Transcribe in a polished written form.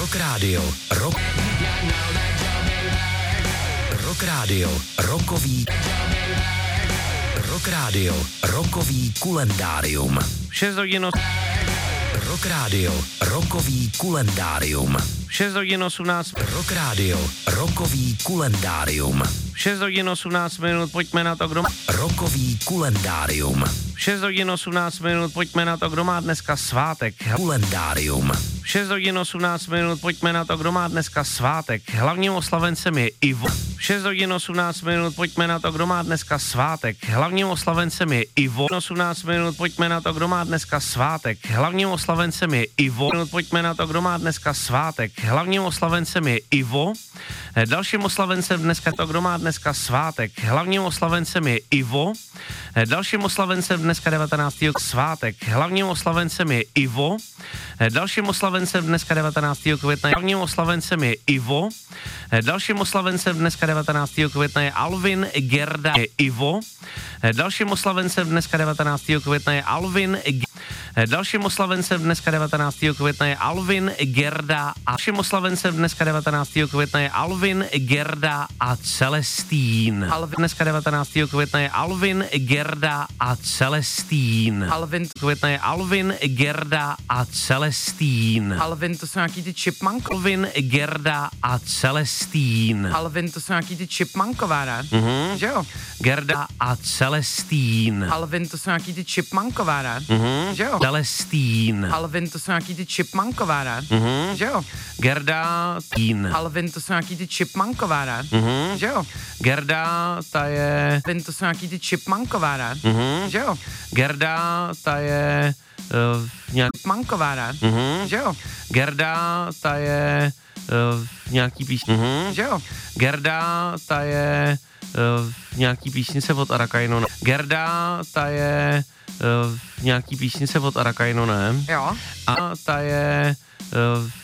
Rock Radio. Rock Radio. Rockový kalendárium. 6 hodin. Rock Radio. Rockový kalendárium. 6 hodin 18. Rock Radio. Rockový kalendárium. 6 hodin 18 minut, pojďme na to, kdo má. Rockový kalendárium. 6 hodin 18 minut, pojďme na to, kdo má dneska svátek. Kalendárium. 6 hodin 18 minut, pojďme na to, kdo má dneska svátek. Hlavním oslavencem je Ivo. 6 hodin 18 minut, pojďme na to, kdo má dneska svátek. Hlavním oslavencem je Ivo. 18 minut, pojďme na to, kdo má dneska svátek. Hlavním oslavencem je Ivo. Pojďme na to, kdo má dneska svátek. Hlavním oslavencem je Ivo. Dalším oslavencem dneska to, kdo má dneska svátek. Hlavním oslavencem je Ivo. Dalším oslavencem dneska 19. svátek. Hlavním oslavencem je Ivo. Dalším oslavencem dneska 19. května. Hlavním oslavencem je Ivo. Dalším oslavencem dneska 19. května je Alvin Gerda je Ivo. Dalším oslavencem dneska 19. května je Alvin Dalším oslavencem dneska 19. května je Alvin Gerda a dalším oslavencem dneska 19. května je Alvin Gerda a Celestín. Dneska 19. května je Alvin Gerda a Celestín. Května je Alvin Gerda a Celestín. Alvin, to jsou nějaký ty chipmunk. Alvin Gerda a Celestín. Alvin, to jsou nějaký ty chipmunkové, ne? Že jo? Gerda a Celestín. Alvin, to jsou nějaký ty chipmunkové, ne? Že jo? Celestín. Alvin, to jsou nějaký ty chipmunkové, ne? Že jo? Gerda Tín. Alvin, to jsou nějaký ty chipmunkové, ne? Že jo? Gerda, ta je... Alvin, to jsou nějaký ty chipmunkové, ne? Že jo? Gerda, ta je... nějak... Chipmunkové, ne? Že jo? Gerda, ta je... nějaký písně. Že jo? Gerda, ta je... nějaký písnice od Arakaino. Gerda, ta je... nějaký písnice od Arakaino, ne? Jo? A ta je...